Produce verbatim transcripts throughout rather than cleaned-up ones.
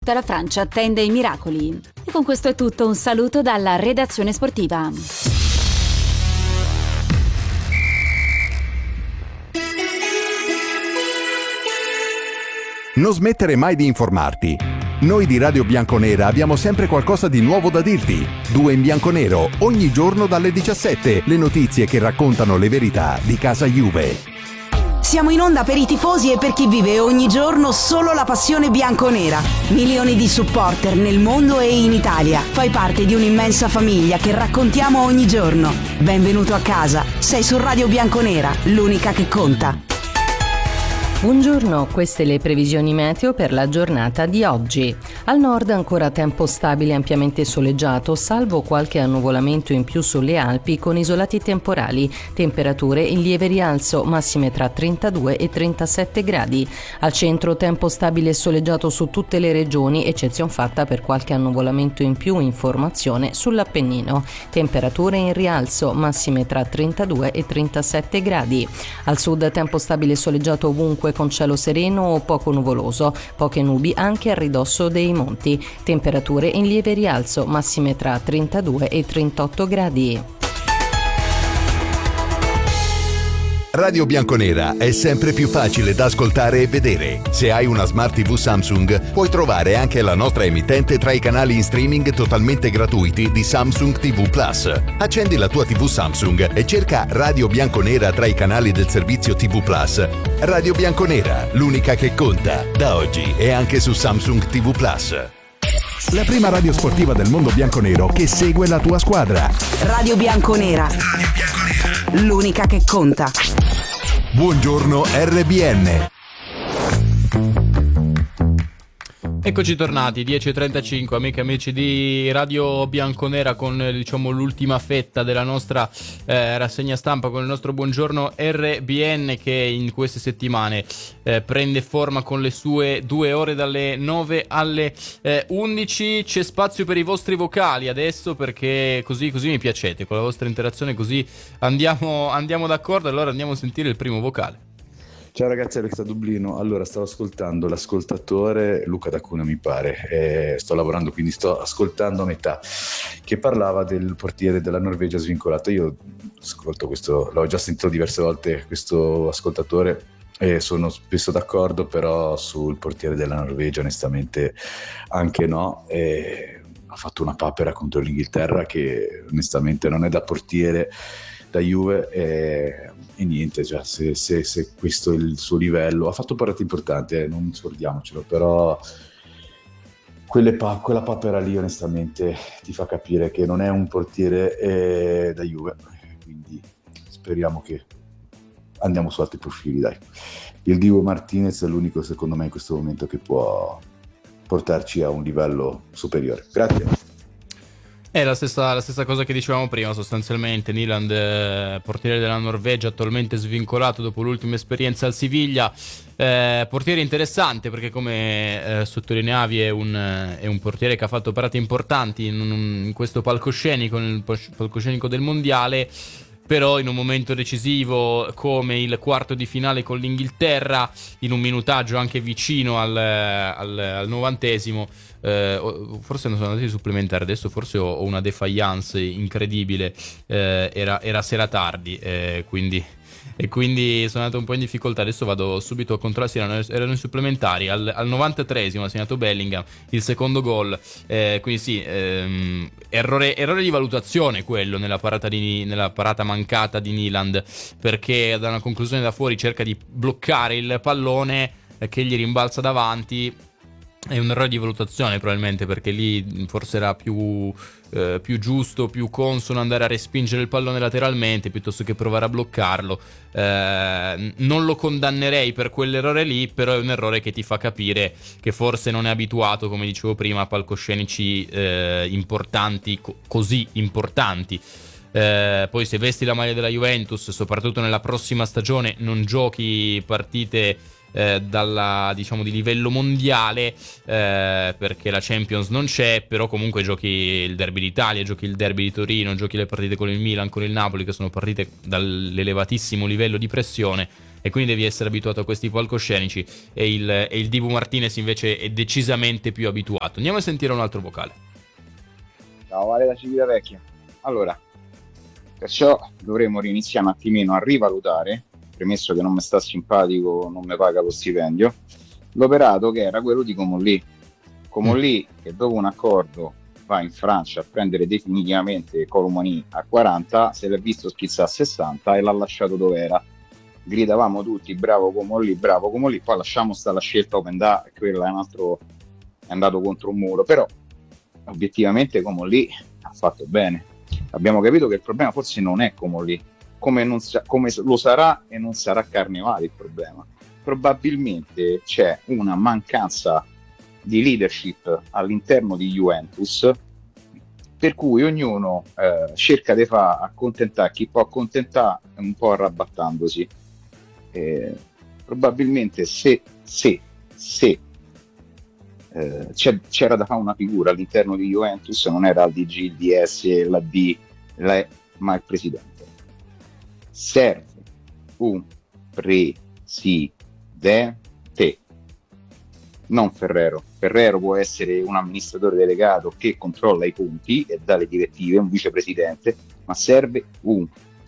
tutta la Francia attende i miracoli. E con questo è tutto, un saluto dalla redazione sportiva. Non smettere mai di informarti. Noi di Radio Bianconera abbiamo sempre qualcosa di nuovo da dirti. Due in bianconero, ogni giorno dalle diciassette, le notizie che raccontano le verità di casa Juve. Siamo in onda per i tifosi e per chi vive ogni giorno solo la passione bianconera. Milioni di supporter nel mondo e in Italia. Fai parte di un'immensa famiglia che raccontiamo ogni giorno. Benvenuto a casa. Sei su Radio Bianconera, l'unica che conta. Buongiorno, queste le previsioni meteo per la giornata di oggi. Al nord ancora tempo stabile ampiamente soleggiato, salvo qualche annuvolamento in più sulle Alpi con isolati temporali. Temperature in lieve rialzo, massime tra trentadue e trentasette gradi. Al centro tempo stabile e soleggiato su tutte le regioni, eccezion fatta per qualche annuvolamento in più in formazione sull'Appennino. Temperature in rialzo, massime tra trentadue e trentasette gradi. Al sud tempo stabile e soleggiato ovunque con cielo sereno o poco nuvoloso, poche nubi anche a ridosso dei monti, temperature in lieve rialzo, massime tra trentadue e trentotto gradi. Radio Bianconera è sempre più facile da ascoltare e vedere. Se hai una Smart tivù Samsung, puoi trovare anche la nostra emittente tra i canali in streaming totalmente gratuiti di Samsung tivù Plus. Accendi la tua tivù Samsung e cerca Radio Bianconera tra i canali del servizio tivù Plus. Radio Bianconera, l'unica che conta. Da oggi è anche su Samsung tivù Plus. La prima radio sportiva del mondo bianconero che segue la tua squadra. Radio Bianconera. Radio Bianconera. L'unica che conta. Buongiorno R B N. Eccoci tornati, dieci e trentacinque, amiche e amici di Radio Bianconera, con diciamo l'ultima fetta della nostra eh, rassegna stampa, con il nostro buongiorno R B N che in queste settimane eh, prende forma con le sue due ore dalle nove alle eh, undici. C'è spazio per i vostri vocali adesso, perché così, così mi piacete, con la vostra interazione così andiamo, andiamo d'accordo. Allora andiamo a sentire il primo vocale. Ciao ragazzi, Alex da Dublino. Allora, stavo ascoltando l'ascoltatore Luca da Cuneo, mi pare, eh, sto lavorando, quindi sto ascoltando a metà, che parlava del portiere della Norvegia svincolato. Io ascolto questo, l'ho già sentito diverse volte, questo ascoltatore, e sono spesso d'accordo, però sul portiere della Norvegia onestamente anche no. E ha fatto una papera contro l'Inghilterra che onestamente non è da portiere da Juve, e, e niente, cioè, se, se, se questo è il suo livello, ha fatto parate importanti, eh, non scordiamocelo, però quelle pa- quella papera lì onestamente ti fa capire che non è un portiere eh, da Juve, quindi speriamo che andiamo su altri profili, dai. Il Divo Martinez è l'unico secondo me in questo momento che può portarci a un livello superiore. Grazie. È la stessa, la stessa cosa che dicevamo prima, sostanzialmente. Nyland, eh, portiere della Norvegia, attualmente svincolato dopo l'ultima esperienza al Siviglia. Eh, portiere interessante, perché come eh, sottolineavi è un, è un portiere che ha fatto parate importanti in, un, in questo palcoscenico, nel palcoscenico del mondiale. Però in un momento decisivo come il quarto di finale con l'Inghilterra, in un minutaggio anche vicino al, al, al novantesimo, eh, forse non sono andati supplementari, adesso forse ho, ho una defiance incredibile, eh, era, era sera tardi, eh, quindi... e quindi sono andato un po' in difficoltà. Adesso vado subito a controllare. Sì, erano, erano i supplementari al, al novantatreesimo ha segnato Bellingham il secondo gol, eh, quindi sì, ehm, errore, errore di valutazione quello nella parata, di, nella parata mancata di Nyland, perché da una conclusione da fuori cerca di bloccare il pallone eh, che gli rimbalza davanti. È un errore di valutazione probabilmente, perché lì forse era più, eh, più giusto, più consono andare a respingere il pallone lateralmente piuttosto che provare a bloccarlo. Eh, non lo condannerei per quell'errore lì, però è un errore che ti fa capire che forse non è abituato, come dicevo prima, a palcoscenici eh, importanti, co- così importanti. Eh, poi se vesti la maglia della Juventus, soprattutto nella prossima stagione, non giochi partite Eh, dalla, diciamo, di livello mondiale, eh, perché la Champions non c'è, però comunque giochi il derby d'Italia, giochi il derby di Torino, giochi le partite con il Milan, con il Napoli, che sono partite dall'elevatissimo livello di pressione, e quindi devi essere abituato a questi palcoscenici, e il, e il Dibu Martinez invece è decisamente più abituato. Andiamo a sentire un altro vocale. Ciao, Vale da Civitavecchia. Allora, perciò dovremmo riniziare un attimino a rivalutare, premesso che non mi sta simpatico, non mi paga lo stipendio, l'operato che era quello di Comolli. Comolli mm. che dopo un accordo va in Francia a prendere definitivamente Colomani a quaranta, se l'è visto schizzare a sessanta e l'ha lasciato dove era. Gridavamo tutti bravo Comolli, bravo Comolli, poi lasciamo sta la scelta open da, quella è un altro, è andato contro un muro, però obiettivamente Comolli ha fatto bene. Abbiamo capito che il problema forse non è Comolli, come, non sa, come lo sarà e non sarà Carnevali il problema. Probabilmente c'è una mancanza di leadership all'interno di Juventus, per cui ognuno eh, cerca di far accontentare chi può accontentare, un po' arrabattandosi. Eh, probabilmente se, se, se eh, c'era da fare una figura all'interno di Juventus, non era il D G, il D S, la D, la, ma il presidente. Serve un presidente, non Ferrero. Ferrero può essere un amministratore delegato che controlla i punti e dà le direttive, un vicepresidente, ma serve un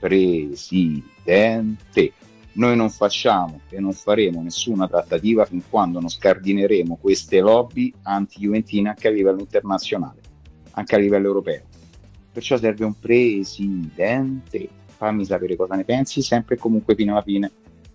presidente. Noi non facciamo e non faremo nessuna trattativa fin quando non scardineremo queste lobby anti-juventine anche a livello internazionale, anche a livello europeo. Perciò serve un presidente. Fammi sapere cosa ne pensi, sempre e comunque fino alla fine.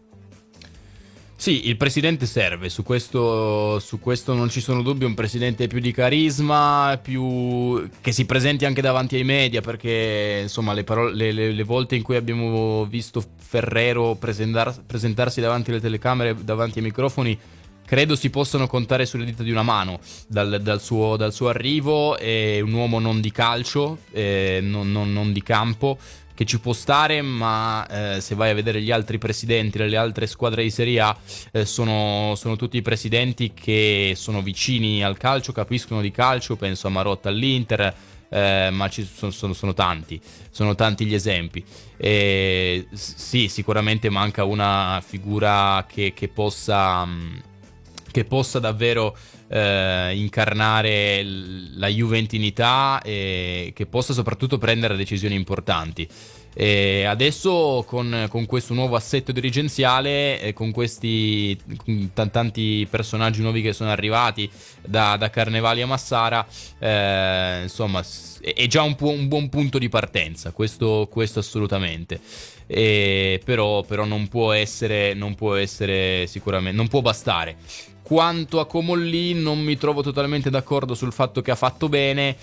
Sì, il presidente serve, su questo, su questo non ci sono dubbi, un presidente più di carisma, più che si presenti anche davanti ai media, perché insomma le, parole, le, le, le volte in cui abbiamo visto Ferrero presentar, presentarsi davanti alle telecamere, davanti ai microfoni, credo si possano contare sulle dita di una mano dal, dal, suo, dal suo arrivo. È un uomo non di calcio, eh, non, non, non di campo, che ci può stare, ma eh, se vai a vedere gli altri presidenti delle altre squadre di Serie A, eh, sono, sono tutti presidenti che sono vicini al calcio, capiscono di calcio, penso a Marotta all'Inter, eh, ma ci sono, sono, sono tanti, sono tanti gli esempi. E, sì, sicuramente manca una figura che, che possa... che possa davvero eh, incarnare la juventinità e che possa soprattutto prendere decisioni importanti. E adesso con, con questo nuovo assetto dirigenziale, e con questi con t- tanti personaggi nuovi che sono arrivati da, da Carnevali a Massara, eh, insomma è già un, pu- un buon punto di partenza, questo, questo assolutamente. E però, però non può essere, non può essere sicuramente, non può bastare. Quanto a Comolli non mi trovo totalmente d'accordo sul fatto che ha fatto bene,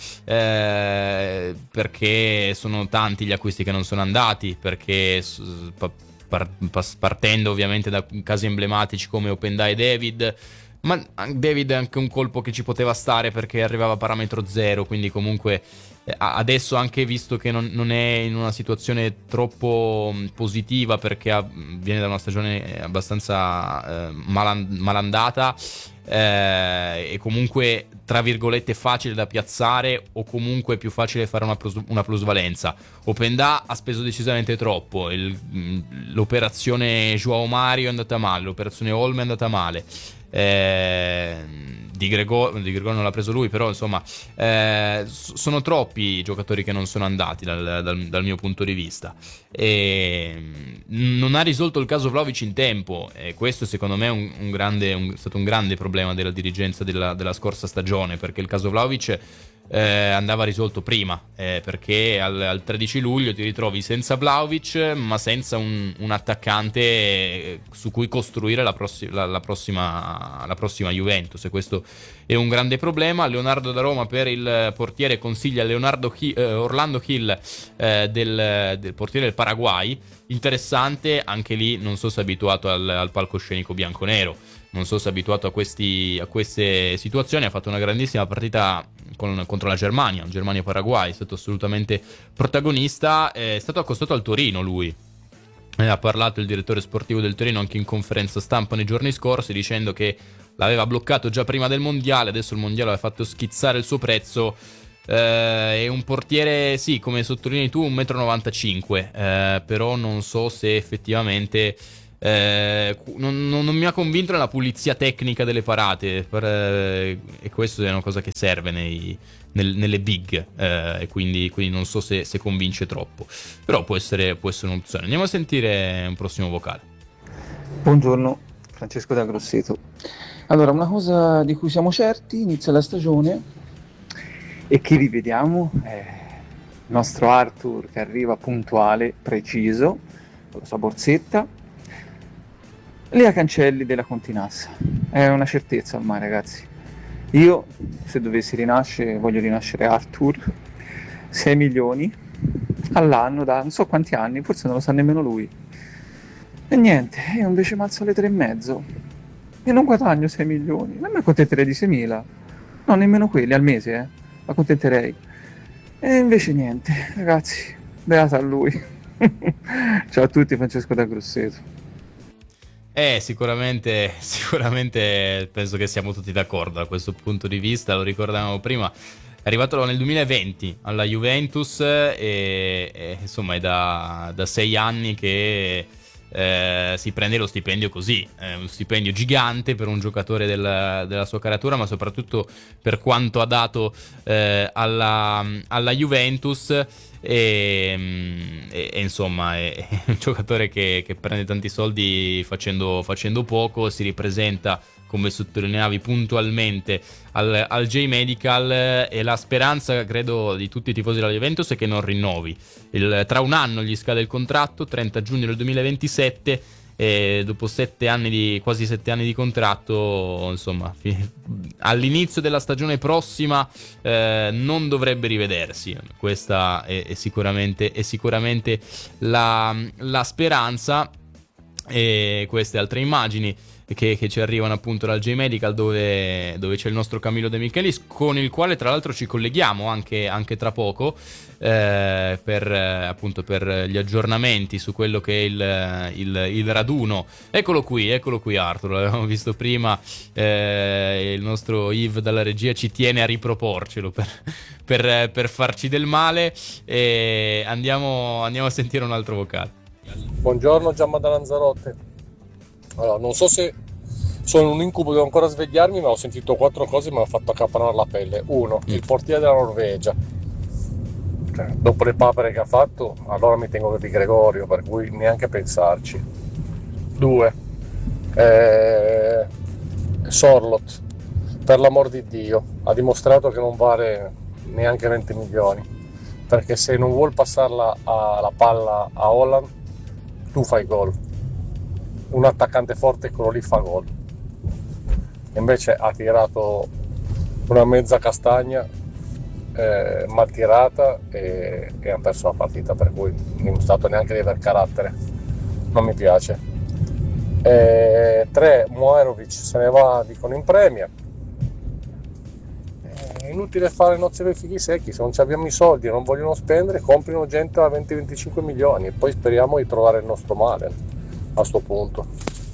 eh, perché sono tanti gli acquisti che non sono andati, perché par- partendo ovviamente da casi emblematici come Openda e David, ma David è anche un colpo che ci poteva stare perché arrivava a parametro zero, quindi comunque eh, adesso, anche visto che non, non è in una situazione troppo positiva perché ha, viene da una stagione abbastanza eh, maland- malandata, eh, e comunque tra virgolette facile da piazzare, o comunque più facile fare una, plus- una plusvalenza. Openda ha speso decisamente troppo, il, l'operazione Joao Mario è andata male, l'operazione Olme è andata male. Eh, di Gregor, di Gregor non l'ha preso lui, però insomma eh, sono troppi i giocatori che non sono andati dal, dal, dal mio punto di vista, e non ha risolto il caso Vlahovic in tempo, e questo secondo me è un, un grande, un, è stato un grande problema della dirigenza della, della scorsa stagione, perché il caso Vlahovic eh, andava risolto prima, eh, perché al, al tredici luglio ti ritrovi senza Vlahovic, ma senza un, un attaccante su cui costruire la, prossi- la, la, prossima, la prossima Juventus, e questo è un grande problema. Leonardo da Roma per il portiere consiglia Leonardo Hi- eh, Orlando Hill, eh, del, del portiere del Paraguay. Interessante, anche lì non so se è abituato al, al palcoscenico bianconero, non so se è abituato a, questi, a queste situazioni. Ha fatto una grandissima partita con, contro la Germania, Germania-Paraguay, è stato assolutamente protagonista, è stato accostato al Torino lui. Eh, ha parlato il direttore sportivo del Torino anche in conferenza stampa nei giorni scorsi, dicendo che l'aveva bloccato già prima del mondiale, adesso il mondiale aveva fatto schizzare il suo prezzo. Eh, è un portiere, sì, come sottolinei tu, un metro e novantacinque, eh, però non so se effettivamente Eh, non, non, non mi ha convinto nella pulizia tecnica delle parate, per, eh, e questo è una cosa che serve nei, nel, nelle big, eh, e quindi, quindi non so se, se convince troppo, però può essere, può essere un'opzione. Andiamo a sentire un prossimo vocale. Buongiorno, Francesco da Grosseto. Allora, una cosa di cui siamo certi: inizia la stagione e chi rivediamo è il nostro Arthur, che arriva puntuale, preciso, con la sua borsetta. Lea Cancelli della Continassa. È una certezza ormai, ragazzi. Io, se dovessi rinascere, voglio rinascere Arthur. sei milioni all'anno da non so quanti anni, forse non lo sa nemmeno lui. E niente, io invece mi alzo alle tre e mezzo e non guadagno sei milioni. Non mi accontenterei di seimila. No, nemmeno quelli al mese, eh. Mi accontenterei. E invece niente, ragazzi. Beata a lui. Ciao a tutti, Francesco da Grosseto. Eh, sicuramente, sicuramente penso che siamo tutti d'accordo da questo punto di vista. Lo ricordavamo prima, è arrivato nel duemilaventi alla Juventus e, e insomma è da, da sei anni che eh, si prende lo stipendio così, è un stipendio gigante per un giocatore del, della sua caratura, ma soprattutto per quanto ha dato eh, alla, alla Juventus. E, e, e insomma è, è un giocatore che, che prende tanti soldi facendo, facendo poco, si ripresenta, come sottolineavi puntualmente, al, al J-Medical, e la speranza, credo, di tutti i tifosi della Juventus è che non rinnovi. Il, tra un anno gli scade il contratto, trenta giugno del duemilaventisette, e dopo sette anni di quasi sette anni di contratto, insomma, all'inizio della stagione prossima eh, non dovrebbe rivedersi. Questa è, è sicuramente, è sicuramente la, la speranza. E queste altre immagini che, che ci arrivano appunto dal J-Medical, dove, dove c'è il nostro Camillo De Michelis, con il quale tra l'altro ci colleghiamo anche, anche tra poco eh, per eh, appunto per gli aggiornamenti su quello che è il, il, il raduno. Eccolo qui, eccolo qui Arthur, l'avevamo visto prima, eh, il nostro Yves dalla regia ci tiene a riproporcelo per, per, per farci del male, e andiamo, andiamo a sentire un altro vocale. Buongiorno Gianma da Lanzarote. Allora, non so se sono un incubo, devo ancora svegliarmi, ma ho sentito quattro cose e mi hanno fatto accapanare la pelle. Uno, il portiere della Norvegia. Cioè, dopo le papere che ha fatto, allora mi tengo di Gregorio, per cui neanche pensarci. Due, eh, Sorlot, per l'amor di Dio, ha dimostrato che non vale neanche venti milioni, perché se non vuol passarla alla palla a Holland, tu fai gol. Un attaccante forte, quello lì, fa gol. Invece ha tirato una mezza castagna eh, mal tirata e, e ha perso la partita, per cui non è dimostrato neanche di aver carattere. Non mi piace. E, tre, Moerovic se ne va, dicono, in Premier. È inutile fare nozze per fighi secchi. Se non abbiamo i soldi e non vogliono spendere, comprino gente a venti venticinque milioni e poi speriamo di trovare il nostro male a sto punto.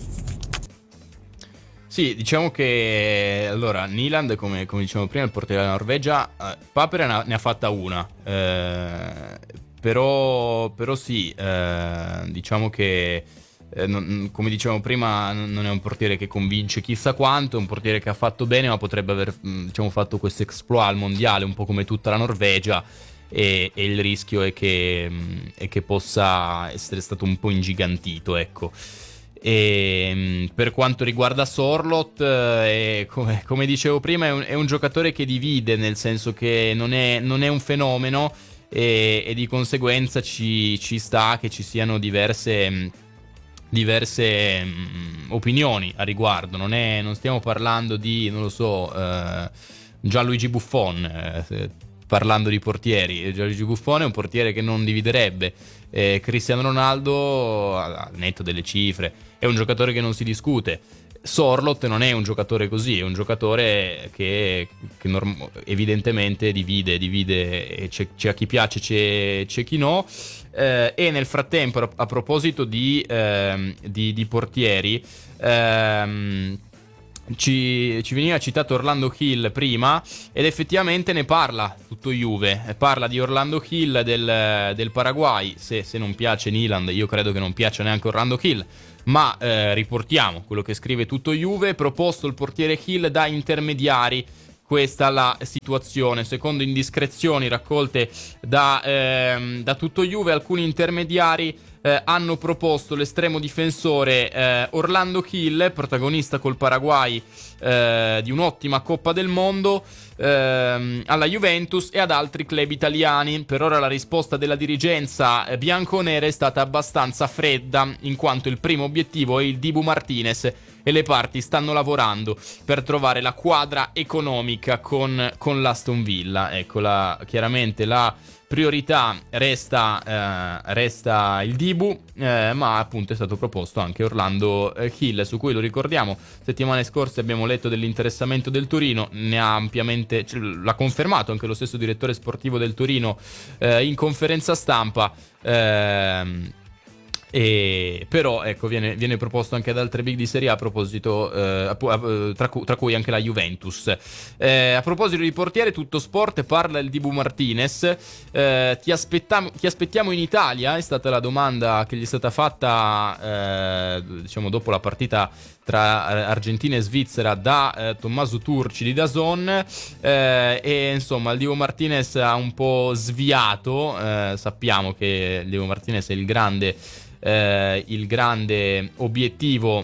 Sì, diciamo che allora Nyland, come, come dicevamo prima, il portiere della Norvegia, eh, Papera ne ha, ne ha fatta una, eh, però, però sì, eh, diciamo che eh, non, come dicevamo prima, non è un portiere che convince chissà quanto, è un portiere che ha fatto bene, ma potrebbe aver diciamo fatto questo exploit al mondiale, un po' come tutta la Norvegia, e, e il rischio è che, è che possa essere stato un po' ingigantito, ecco. E per quanto riguarda Sorlot, eh, come, come dicevo prima, è un, è un giocatore che divide, nel senso che non è, non è un fenomeno, e, e di conseguenza ci, ci sta che ci siano diverse diverse mh, opinioni a riguardo. Non, è, non stiamo parlando di, non lo so, eh, Gianluigi Buffon, eh, parlando di portieri. Gianluigi Buffon è un portiere che non dividerebbe. eh, Cristiano Ronaldo, al netto delle cifre, è un giocatore che non si discute. Sorlot non è un giocatore così, è un giocatore che, che norm- evidentemente divide, divide e c'è, c'è a chi piace, c'è, c'è chi no. Eh, e nel frattempo, a proposito di, ehm, di, di portieri, ehm, Ci, ci veniva citato Orlando Hill prima ed effettivamente ne parla tutto Juve, parla di Orlando Hill del, del Paraguay. Se, se non piace Nyland, io credo che non piaccia neanche Orlando Hill, ma eh, riportiamo quello che scrive tutto Juve. Proposto il portiere Hill da intermediari, questa la situazione. Secondo indiscrezioni raccolte da, ehm, da tutto Juve, alcuni intermediari Eh, hanno proposto l'estremo difensore eh, Orlando Hill, protagonista col Paraguay eh, di un'ottima Coppa del Mondo, ehm, alla Juventus e ad altri club italiani. Per ora la risposta della dirigenza eh, bianconera è stata abbastanza fredda, in quanto il primo obiettivo è il Dibu Martinez e le parti stanno lavorando per trovare la quadra economica con, con l'Aston Villa. Ecco, la, chiaramente la priorità resta, eh, resta il Dibu, eh, ma appunto è stato proposto anche Orlando eh, Hill, su cui, lo ricordiamo, settimane scorse abbiamo letto dell'interessamento del Torino. Ne ha ampiamente, cioè, l'ha confermato anche lo stesso direttore sportivo del Torino eh, in conferenza stampa. ehm E però ecco, viene, viene proposto anche ad altre big di Serie A, a proposito eh, tra, cu- tra cui anche la Juventus. Eh, a proposito di portiere, Tutto Sport parla il Dibu Martinez. eh, ti, aspettam- ti aspettiamo in Italia? È stata la domanda che gli è stata fatta eh, diciamo dopo la partita tra Argentina e Svizzera da eh, Tommaso Turci di DAZN. eh, e insomma il Dibu Martinez ha un po' sviato. eh, sappiamo che il Dibu Martinez è il grande Eh, il grande obiettivo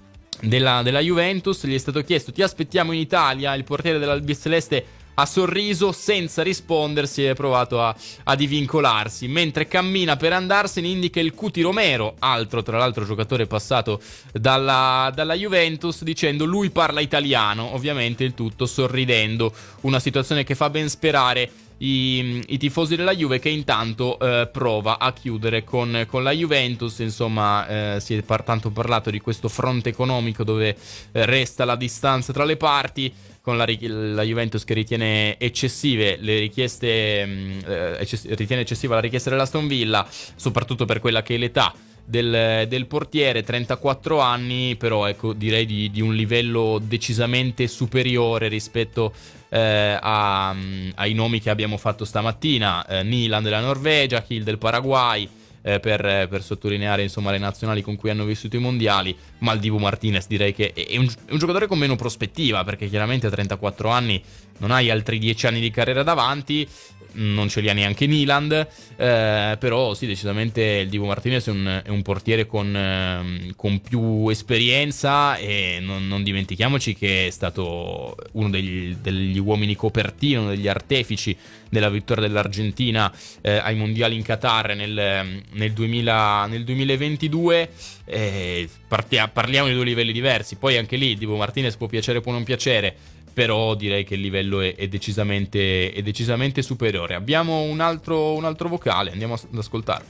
della, della Juventus. Gli è stato chiesto: ti aspettiamo in Italia? Il portiere dell'Albiceleste ha sorriso senza rispondersi e ha provato a, a divincolarsi. Mentre cammina per andarsene, indica il Cuti Romero, altro tra l'altro giocatore passato dalla, dalla Juventus, dicendo: lui parla italiano. Ovviamente il tutto sorridendo, una situazione che fa ben sperare I, i tifosi della Juve, che intanto eh, prova a chiudere con, con la Juventus. Insomma, eh, si è par- tanto parlato di questo fronte economico dove eh, resta la distanza tra le parti, con la, la Juventus che ritiene eccessive le richieste, mh, eh, eccess- ritiene eccessiva la richiesta dell'Aston Villa, soprattutto per quella che è l'età del, del portiere, trentaquattro anni, però ecco, direi di, di un livello decisamente superiore rispetto eh, a, ai nomi che abbiamo fatto stamattina. eh, Nyland della Norvegia, Hill del Paraguay, eh, per, per sottolineare insomma le nazionali con cui hanno vissuto i mondiali. Ma il Dibu Martinez direi che è un, è un giocatore con meno prospettiva, perché chiaramente a trentaquattro anni non hai altri dieci anni di carriera davanti, non ce li ha neanche Nyland, eh, però sì, decisamente il Dibu Martinez è un, è un portiere con, eh, con più esperienza, e non, non dimentichiamoci che è stato uno degli, degli uomini copertino, uno degli artefici della vittoria dell'Argentina eh, ai mondiali in Qatar nel, nel, duemila, nel duemilaventidue. eh, partia, parliamo di due livelli diversi. Poi anche lì Dibu Martinez può piacere, può non piacere, però direi che il livello è, è, decisamente, è decisamente superiore. Abbiamo un altro, un altro vocale, andiamo ad ascoltarlo.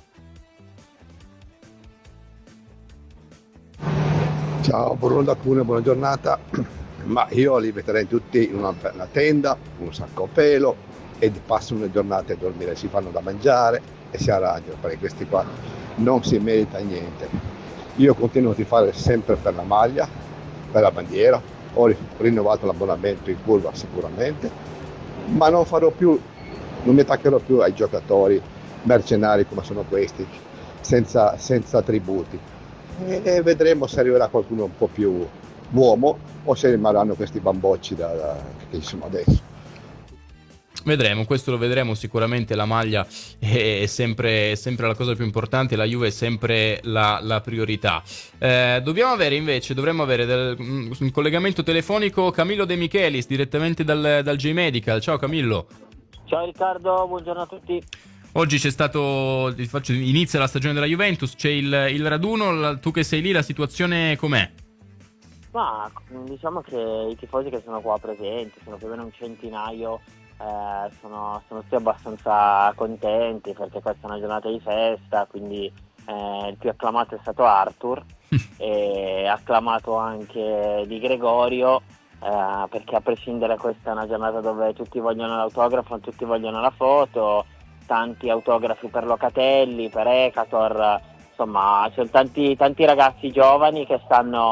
Ciao, Bruno da Cuneo, buona giornata. Ma io li metterei tutti in una bella tenda, un sacco a pelo, e passano le giornate a dormire, si fanno da mangiare e si arrangiano, perché questi qua non si merita niente. Io continuo a tifare sempre per la maglia, per la bandiera. Ho rinnovato l'abbonamento in curva sicuramente, ma non farò più, non mi attaccherò più ai giocatori mercenari come sono questi, senza, senza tributi. E, e vedremo se arriverà qualcuno un po' più uomo o se rimarranno questi bambocci da, da, che ci sono adesso. Vedremo, questo lo vedremo sicuramente. La maglia è sempre, è sempre la cosa più importante, la Juve è sempre la, la priorità. Eh, dobbiamo avere invece, dovremmo avere del, un collegamento telefonico Camillo De Michelis direttamente dal, dal J-Medical. Ciao Camillo. Ciao Riccardo, buongiorno a tutti. Oggi c'è stato, inizia la stagione della Juventus, c'è il, il raduno, tu che sei lì, la situazione com'è? Ma diciamo che i tifosi che sono qua presenti, sono più o meno un centinaio, eh, sono, sono tutti abbastanza contenti, perché questa è una giornata di festa, quindi eh, il più acclamato è stato Arthur e acclamato anche Di Gregorio, eh, perché a prescindere questa è una giornata dove tutti vogliono l'autografo, tutti vogliono la foto, tanti autografi per Locatelli, per Ekator, insomma c'è tanti, tanti ragazzi giovani che stanno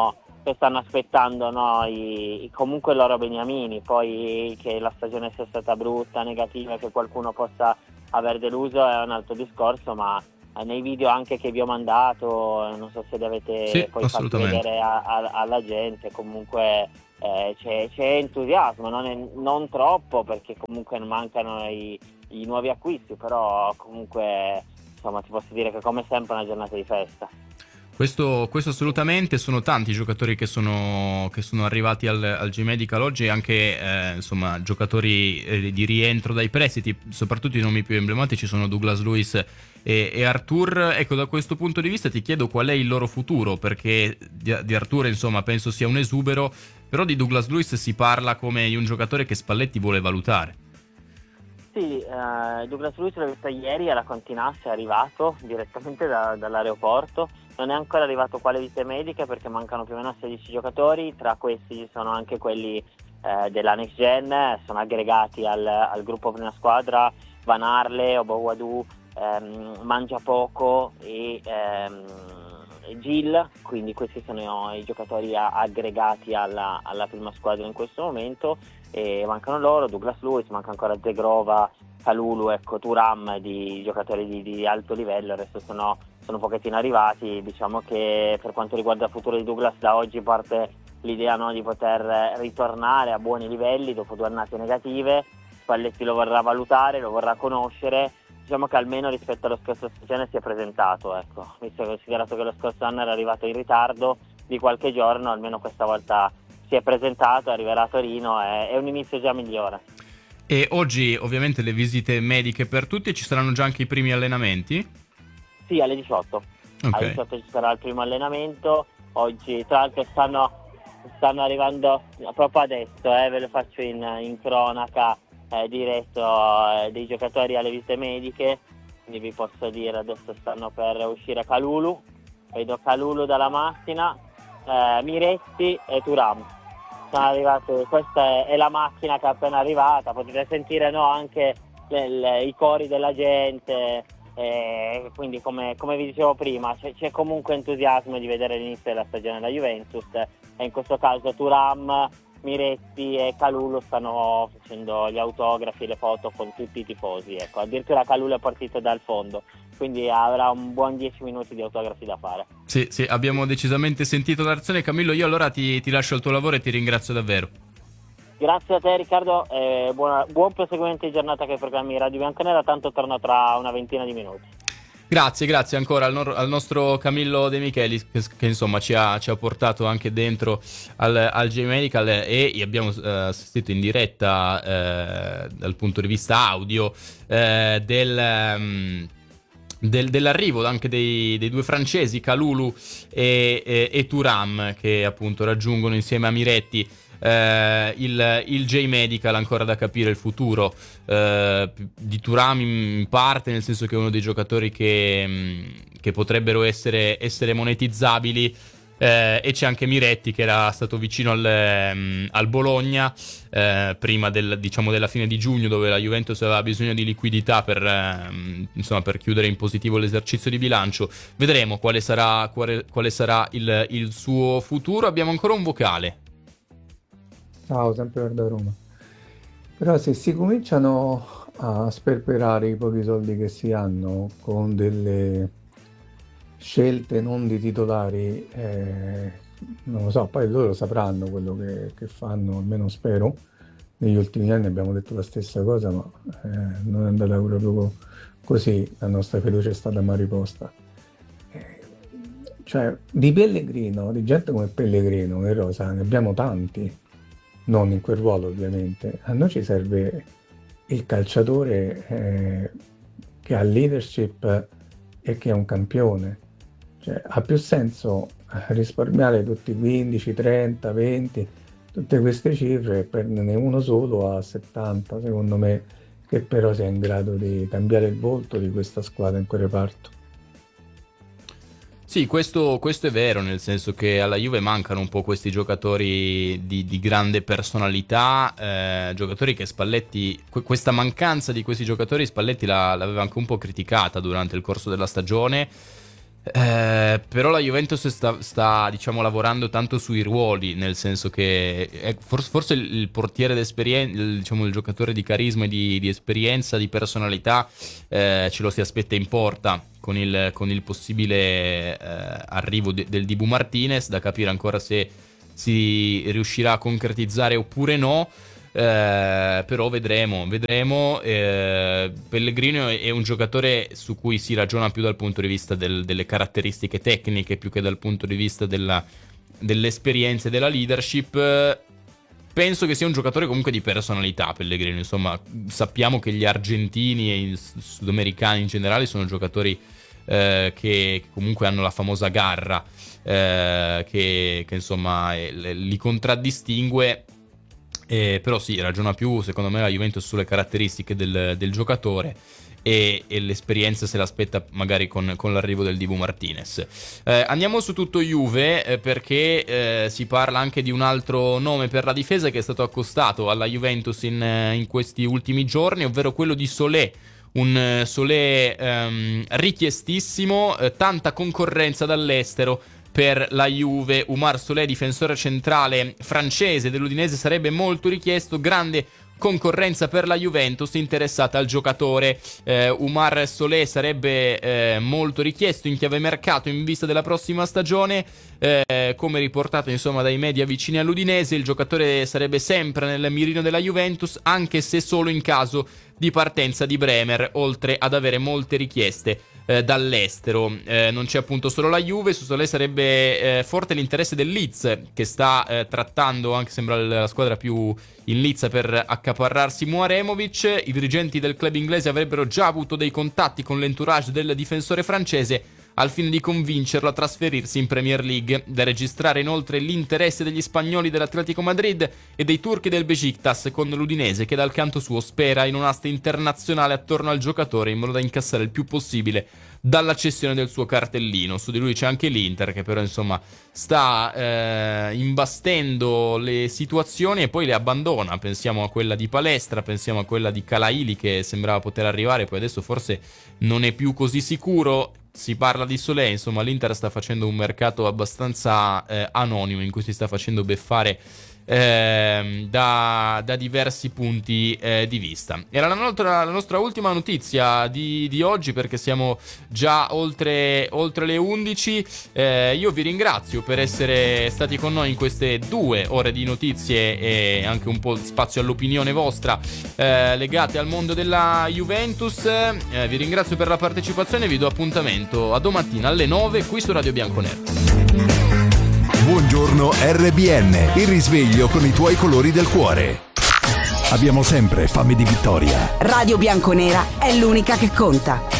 che stanno aspettando, no, i, i- comunque i loro beniamini. Poi che la stagione sia stata brutta, negativa, che qualcuno possa aver deluso è un altro discorso, ma eh, nei video anche che vi ho mandato, eh, non so se li avete Sì, poi fatti assolutamente. vedere a- a- alla gente, comunque eh, c'è, c'è entusiasmo, non, è- non troppo, perché comunque mancano i, i nuovi acquisti, però comunque insomma ti posso dire che come sempre è una giornata di festa. Questo, questo assolutamente, sono tanti i giocatori che sono, che sono arrivati al, al G-Medical oggi, anche eh, insomma giocatori eh, di rientro dai prestiti, soprattutto i nomi più emblematici sono Douglas Luiz e, e Arthur. Ecco, da questo punto di vista ti chiedo qual è il loro futuro, perché di, di Arthur insomma penso sia un esubero, però di Douglas Luiz si parla come di un giocatore che Spalletti vuole valutare. Sì, eh, Douglas Luiz l'ho visto ieri alla Continasse, è arrivato direttamente da- dall'aeroporto, non è ancora arrivato qua alle visite mediche perché mancano più o meno sedici giocatori, tra questi ci sono anche quelli eh, della Next Gen, sono aggregati al, al gruppo prima squadra, Van Arle, Obowadou, ehm, Mangiapoco e ehm, Gil, quindi questi sono i giocatori a- aggregati alla, alla prima squadra in questo momento, e mancano loro, Douglas Luiz, manca ancora Zegrova, Kalulu, ecco, Thuram, di giocatori di, di alto livello. Il resto sono, sono un pochettino arrivati. Diciamo che per quanto riguarda il futuro di Douglas, da oggi parte l'idea, no, di poter ritornare a buoni livelli dopo due annate negative. Spalletti lo vorrà valutare, lo vorrà conoscere. Diciamo che almeno rispetto allo scorso stagione si è presentato, ecco, visto che considerato che lo scorso anno era arrivato in ritardo di qualche giorno, almeno questa volta si è presentato, arriverà a Torino, è, è un inizio già migliore. E oggi ovviamente le visite mediche per tutti, e ci saranno già anche i primi allenamenti? Sì, alle diciotto. Ok. Alle diciotto ci sarà il primo allenamento. Oggi, tra l'altro, stanno, stanno arrivando proprio adesso, eh, ve lo faccio in, in cronaca eh, diretto eh, dei giocatori alle visite mediche. Quindi vi posso dire, adesso stanno per uscire Kalulu. Vedo Kalulu dalla macchina, eh, Miretti e Thuram. Sono arrivati, questa è, è la macchina che è appena arrivata, potete sentire, no, anche le- le- i cori della gente, eh, quindi come, come vi dicevo prima c'è, c'è comunque entusiasmo di vedere l'inizio della stagione della Juventus, e in questo caso Thuram, Miretti e Kalulu stanno facendo gli autografi, le foto con tutti i tifosi, ecco. Addirittura Kalulu è partito dal fondo, quindi avrà un buon dieci minuti di autografi da fare. Sì, sì, abbiamo decisamente sentito la reazione. Camillo, io allora ti, ti lascio il tuo lavoro e ti ringrazio davvero. Grazie a te Riccardo, e buona- buon proseguimento di giornata che programmi Radio Bianconera, tanto torno tra una ventina di minuti. Grazie, grazie ancora al, nor- al nostro Camillo De Michelis che, che insomma ci ha, ci ha portato anche dentro al, al J-Medical, e abbiamo eh, assistito in diretta eh, dal punto di vista audio eh, del... ehm, Del, dell'arrivo anche dei, dei due francesi, Kalulu e, e, e Thuram, che appunto raggiungono insieme a Miretti eh, il, il J-Medical. Ancora da capire il futuro eh, di Thuram in parte, nel senso che è uno dei giocatori che, mh, che potrebbero essere, essere monetizzabili. Eh, e c'è anche Miretti, che era stato vicino al, ehm, al Bologna eh, prima del, diciamo, della fine di giugno, dove la Juventus aveva bisogno di liquidità per, ehm, insomma, per chiudere in positivo l'esercizio di bilancio. Vedremo quale sarà, quale, quale sarà il, il suo futuro. Abbiamo ancora un vocale. Ciao, sempre da Roma. Però se si cominciano a sperperare i pochi soldi che si hanno con delle scelte non di titolari, eh, non lo so, poi loro sapranno quello che, che fanno, almeno spero. Negli ultimi anni abbiamo detto la stessa cosa, ma eh, non è andata proprio così, la nostra fiducia è stata mai riposta. Eh, cioè, di Pellegrino, di gente come Pellegrino e Rosa, ne abbiamo tanti, non in quel ruolo ovviamente. A noi ci serve il calciatore eh, che ha leadership e che è un campione. Cioè, ha più senso risparmiare tutti i quindici, trenta, venti, tutte queste cifre e prenderne uno solo a settanta, secondo me, che però sia in grado di cambiare il volto di questa squadra in quel reparto. Sì, questo, questo è vero, nel senso che alla Juve mancano un po' questi giocatori di, di grande personalità, eh, giocatori che Spalletti, questa mancanza di questi giocatori Spalletti la, l'aveva anche un po' criticata durante il corso della stagione. Eh, però la Juventus sta, sta diciamo lavorando tanto sui ruoli, nel senso che è forse, forse il, il portiere d'esperienza, il, diciamo il giocatore di carisma e di, di esperienza, di personalità, eh, ce lo si aspetta in porta con il, con il possibile eh, arrivo de, del Dibu Martinez, da capire ancora se si riuscirà a concretizzare oppure no. Eh, però vedremo, vedremo. Eh, Pellegrino è, è un giocatore su cui si ragiona più dal punto di vista del, delle caratteristiche tecniche, più che dal punto di vista della, dell'esperienza e della leadership. Penso che sia un giocatore comunque di personalità, Pellegrino. Insomma, sappiamo che gli argentini e i sudamericani in generale sono giocatori eh, che comunque hanno la famosa garra eh, che, che insomma eh, li contraddistingue. Eh, però sì, ragiona più secondo me la Juventus sulle caratteristiche del, del giocatore e, e l'esperienza se l'aspetta magari con, con l'arrivo del Dibu Martinez. Eh, andiamo su tutto Juve eh, perché eh, si parla anche di un altro nome per la difesa che è stato accostato alla Juventus in, in questi ultimi giorni, ovvero quello di Solé. Un Solé ehm, richiestissimo, eh, tanta concorrenza dall'estero per la Juve. Oumar Solé, difensore centrale francese dell'Udinese, sarebbe molto richiesto, grande concorrenza per la Juventus interessata al giocatore. eh, Oumar Solé sarebbe eh, molto richiesto in chiave mercato in vista della prossima stagione. Eh, come riportato insomma dai media vicini all'Udinese, il giocatore sarebbe sempre nel mirino della Juventus, anche se solo in caso di partenza di Bremer, oltre ad avere molte richieste eh, dall'estero. Eh, non c'è appunto solo la Juve, su Solé sarebbe eh, forte l'interesse del Leeds, che sta eh, trattando, anche sembra la squadra più in lizza per accaparrarsi Muaremovic. I dirigenti del club inglese avrebbero già avuto dei contatti con l'entourage del difensore francese al fine di convincerlo a trasferirsi in Premier League. Da registrare inoltre l'interesse degli spagnoli dell'Atletico Madrid e dei turchi del Besiktas, con l'Udinese che dal canto suo spera in un'asta internazionale attorno al giocatore in modo da incassare il più possibile dalla cessione del suo cartellino. Su di lui c'è anche l'Inter, che però insomma sta eh, imbastendo le situazioni e poi le abbandona. Pensiamo a quella di Palestra, pensiamo a quella di Calaili, che sembrava poter arrivare, poi adesso forse non è più così sicuro. Si parla di Solé, insomma l'Inter sta facendo un mercato abbastanza eh, anonimo, in cui si sta facendo beffare eh, da, da diversi punti eh, di vista. Era la nostra, la nostra ultima notizia di, di oggi, perché siamo già oltre, oltre le undici. Eh, io vi ringrazio per essere stati con noi in queste due ore di notizie e anche un po' spazio all'opinione vostra eh, legate al mondo della Juventus. Eh, vi ringrazio per la partecipazione e vi do appuntamento a domattina alle nove qui su Radio Bianconera. Buongiorno R B N, il risveglio con i tuoi colori del cuore. Abbiamo sempre fame di vittoria. Radio Bianconera è l'unica che conta.